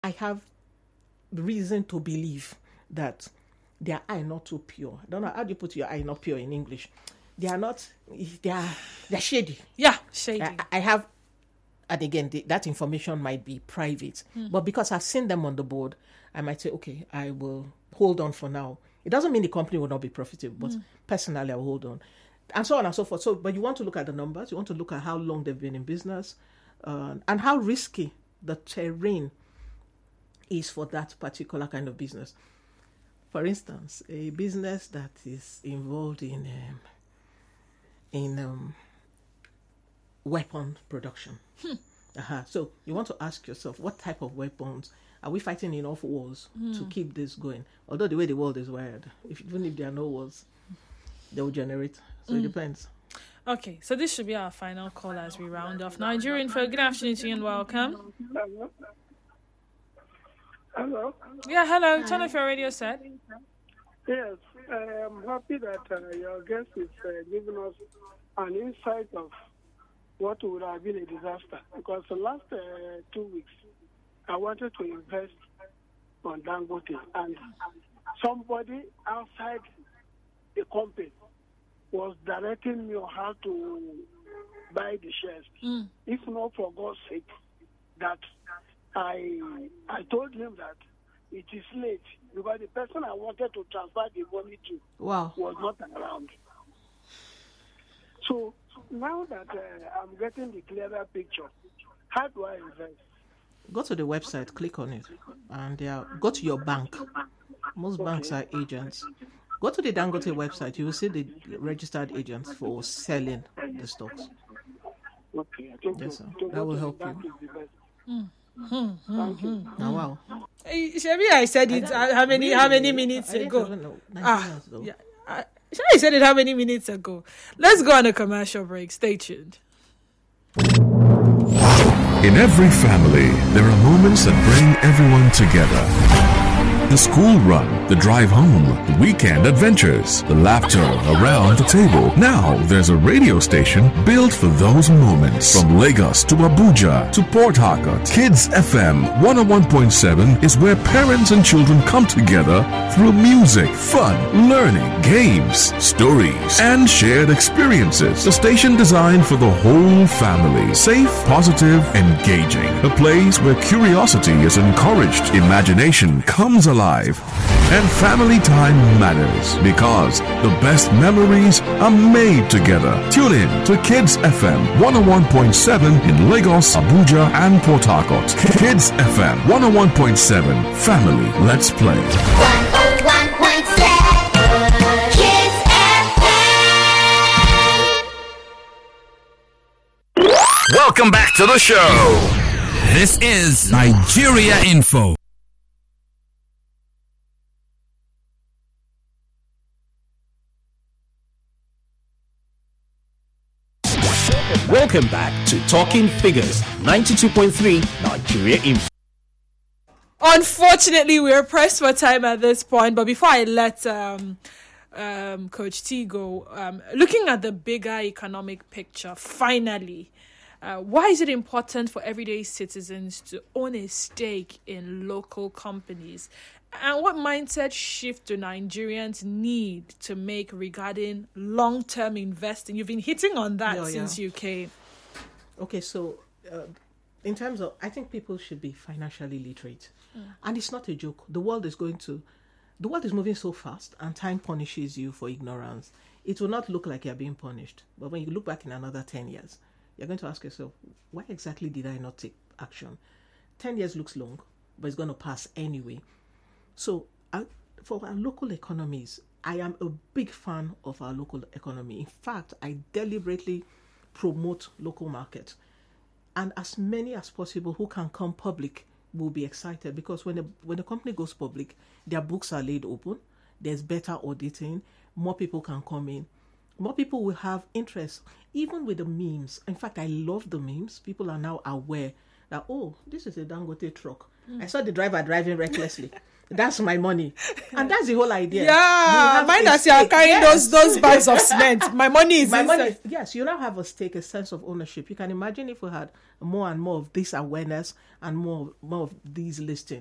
I have reason to believe that their eye not too pure. I don't know how do you put your eye not pure in English. They're shady. Yeah, shady. I have, and again, that information might be private, but because I've seen them on the board, I might say, okay, I will hold on for now. It doesn't mean the company will not be profitable, but personally, I will hold on, and so on and so forth. So, but you want to look at the numbers, you want to look at how long they've been in business, and how risky the terrain is for that particular kind of business. For instance, a business that is involved in weapon production. So you want to ask yourself, what type of weapons are we fighting enough wars to keep this going? Although the way the world is wired, even if there are no wars, they will generate. So it depends. Okay, so this should be our final call as we round off. Nigerian for good afternoon to you and welcome. Hello. Yeah, hello. Turn off your radio set. Yes, I'm happy that your guest is giving us an insight of what would have been a disaster. Because the last 2 weeks, I wanted to invest on Dangote, and somebody outside the company was directing me on how to buy the shares. If not for God's sake, that I told him that it is late because the person I wanted to transfer the money to was not around. So now that I'm getting the clearer picture, how do I invest? Go to the website, click on it, and go to your bank. Most banks are agents. Go to the Dangote website. You will see the registered agents for selling the stocks. Okay, I think yes, sir. That will help you. Oh, wow. Shabi, I said it how many minutes ago? Yeah. I said it how many minutes ago? Let's go on a commercial break. Stay tuned. In every family, there are moments that bring everyone together. The school run, the drive home, the weekend adventures, the laughter around the table. Now there's a radio station built for those moments. From Lagos to Abuja to Port Harcourt, Kids FM 101.7 is where parents and children come together through music, fun, learning, games, stories, and shared experiences. A station designed for the whole family. Safe, positive, engaging. A place where curiosity is encouraged, imagination comes alive, and family time matters because the best memories are made together. Tune in to Kids FM 101.7 in Lagos, Abuja, and Port Harcourt. Kids FM 101.7. Family, let's play. 101.7 Kids FM. Welcome back to the show. This is Nigeria Info. Welcome back to Talking Figures, 92.3 Nigeria Info. Unfortunately, we are pressed for time at this point, but before I let Coach T go, looking at the bigger economic picture, finally, why is it important for everyday citizens to own a stake in local companies? And what mindset shift do Nigerians need to make regarding long-term investing? You've been hitting on that since you came. Okay, so in terms of, I think people should be financially literate. And it's not a joke. The world is moving so fast, and time punishes you for ignorance. It will not look like you're being punished. But when you look back in another 10 years, you're going to ask yourself, why exactly did I not take action? 10 years looks long, but it's going to pass anyway. So for our local economies, I am a big fan of our local economy. In fact, I deliberately promote local markets. And as many as possible who can come public will be excited, because when the company goes public, their books are laid open, there's better auditing, more people can come in, more people will have interest, even with the memes. In fact, I love the memes. People are now aware that, oh, this is a Dangote truck. I saw the driver driving recklessly. That's my money. And that's the whole idea. Yeah, mind as you are carrying those bags of cement. My money is my inside. money. Yes, you now have a stake, a sense of ownership. You can imagine if we had more and more of this awareness and more of these listings.